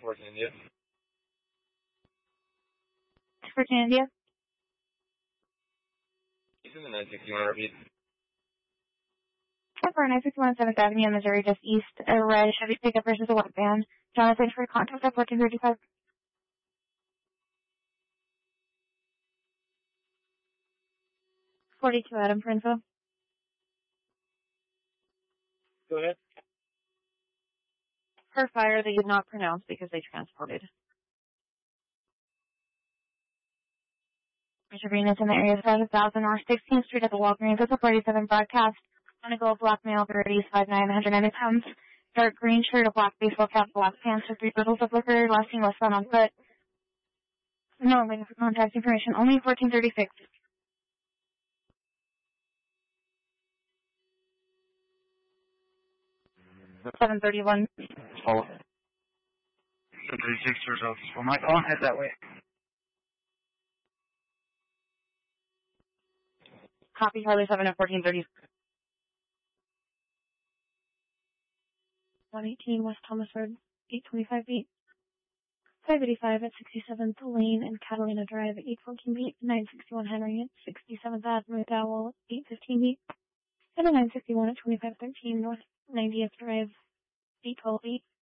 14 India. 14 India. He's in the 961 repeat. For 961 7th Avenue, Missouri, just east, a red Chevy pickup versus a white van. Jonathan for contact at 1435. 42 Adam for info. Go ahead. For fire, they did not pronounce because they transported. Mr. Green is in the area of 7,000 North 16th Street at the Walgreens. That's a 47 broadcast. On a gold black male, 35'9", 190 pounds. Dark green shirt, a black baseball cap, black pants with 3 bottles of liquor. Last seen was found on foot. No, waiting for contact information. Only 1436. 731. Follow. 736 results. Well, Mike, I'll head that way. Copy, Charlie 7 at 1430. 118 West Thomas Road, 825 feet. 585 at 67th Lane and Catalina Drive, 814 feet. 961 Henry at 67th Avenue, Dowell, 815 feet. And a 961 at 2513 North 90th Drive, 812 feet.